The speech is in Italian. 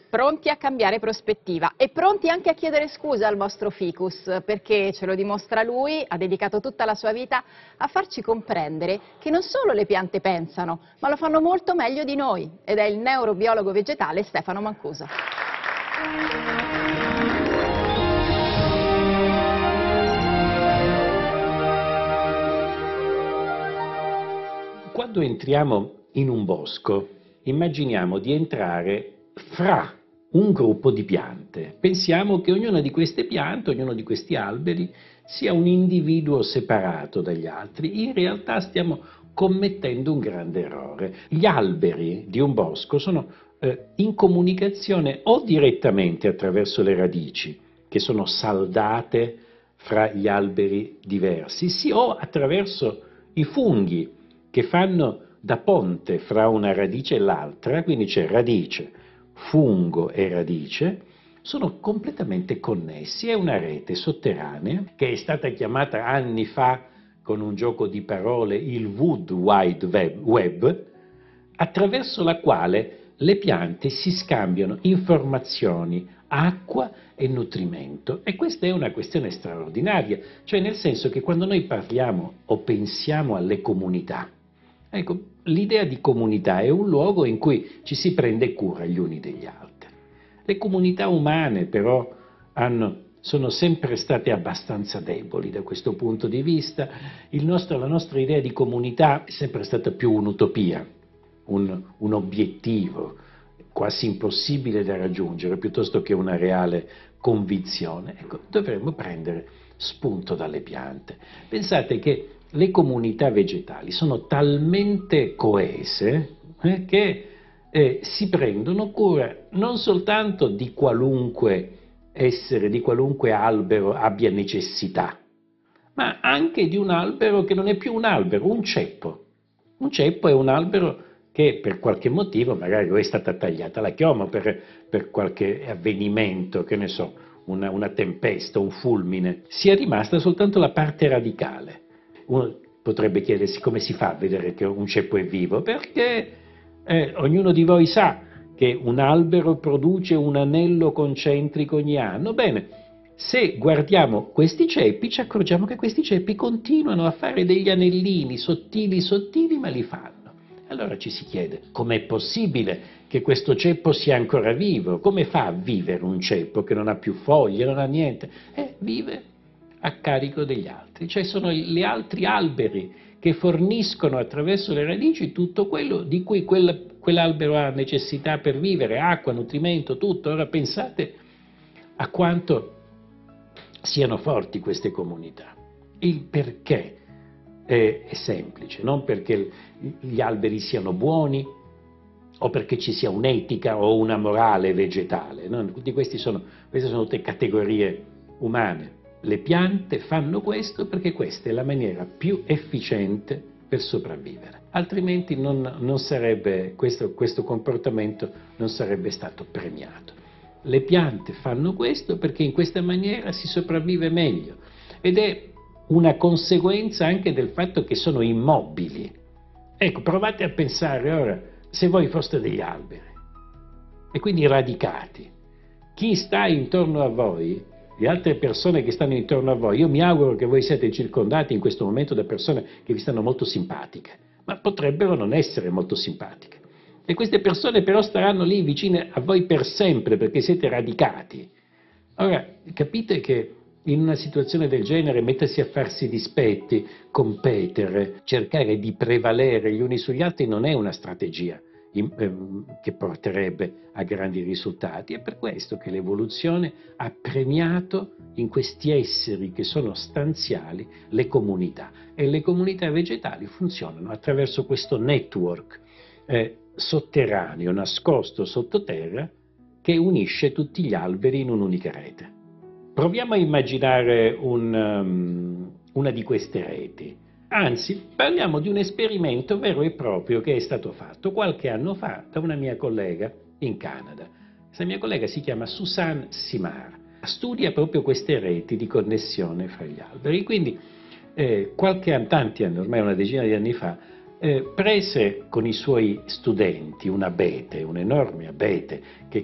pronti a cambiare prospettiva e pronti anche a chiedere scusa al vostro ficus, perché ce lo dimostra lui, ha dedicato tutta la sua vita a farci comprendere che non solo le piante pensano, ma lo fanno molto meglio di noi, ed è il neurobiologo vegetale Stefano Mancuso. Quando entriamo in un bosco, immaginiamo di entrare fra un gruppo di piante. Pensiamo che ognuna di queste piante, ognuno di questi alberi, sia un individuo separato dagli altri. In realtà stiamo commettendo un grande errore. Gli alberi di un bosco sono in comunicazione o direttamente attraverso le radici, che sono saldate fra gli alberi diversi, sì, o attraverso i funghi, che fanno da ponte fra una radice e l'altra, quindi c'è radice, fungo e radice, sono completamente connessi, è una rete sotterranea che è stata chiamata anni fa con un gioco di parole il Wood Wide Web, attraverso la quale le piante si scambiano informazioni, acqua e nutrimento. E questa è una questione straordinaria, cioè nel senso che quando noi parliamo o pensiamo alle comunità, ecco, l'idea di comunità è un luogo in cui ci si prende cura gli uni degli altri. Le comunità umane però sono sempre state abbastanza deboli da questo punto di vista. La nostra idea di comunità è sempre stata più un'utopia, un obiettivo quasi impossibile da raggiungere, piuttosto che una reale convinzione. Ecco, dovremmo prendere spunto dalle piante. Pensate che le comunità vegetali sono talmente coese che si prendono cura non soltanto di qualunque essere, di qualunque albero abbia necessità, ma anche di un albero che non è più un albero, un ceppo. Un ceppo è un albero che per qualche motivo, magari è stata tagliata la chioma per qualche avvenimento, che ne so, una tempesta, un fulmine, sia rimasta soltanto la parte radicale. Uno potrebbe chiedersi come si fa a vedere che un ceppo è vivo, perché ognuno di voi sa che un albero produce un anello concentrico ogni anno. Bene, se guardiamo questi ceppi ci accorgiamo che questi ceppi continuano a fare degli anellini sottili sottili, ma li fanno. Allora ci si chiede, com'è possibile che questo ceppo sia ancora vivo? Come fa a vivere un ceppo che non ha più foglie, non ha niente? Vive a carico degli altri, cioè sono gli altri alberi che forniscono attraverso le radici tutto quello di cui quell'albero ha necessità per vivere, acqua, nutrimento, tutto. Ora pensate a quanto siano forti queste comunità. Il perché è semplice, non perché gli alberi siano buoni o perché ci sia un'etica o una morale vegetale, no? Queste sono tutte categorie umane. Le piante fanno questo perché questa è la maniera più efficiente per sopravvivere, altrimenti questo comportamento non sarebbe stato premiato. Le piante fanno questo perché in questa maniera si sopravvive meglio ed è una conseguenza anche del fatto che sono immobili. Ecco, provate a pensare ora, se voi foste degli alberi e quindi radicati, chi sta intorno a voi, le altre persone che stanno intorno a voi, io mi auguro che voi siate circondati in questo momento da persone che vi stanno molto simpatiche, ma potrebbero non essere molto simpatiche. E queste persone però staranno lì vicine a voi per sempre perché siete radicati. Ora, capite che in una situazione del genere mettersi a farsi dispetti, competere, cercare di prevalere gli uni sugli altri non è una strategia che porterebbe a grandi risultati. È per questo che l'evoluzione ha premiato in questi esseri che sono stanziali le comunità, e le comunità vegetali funzionano attraverso questo network sotterraneo, nascosto sottoterra, che unisce tutti gli alberi in un'unica rete. Proviamo a immaginare una di queste reti. Anzi, parliamo di un esperimento vero e proprio che è stato fatto qualche anno fa da una mia collega in Canada. Questa mia collega si chiama Suzanne Simard, studia proprio queste reti di connessione fra gli alberi. Quindi, tanti anni, ormai una decina di anni fa, prese con i suoi studenti un abete, un enorme abete, che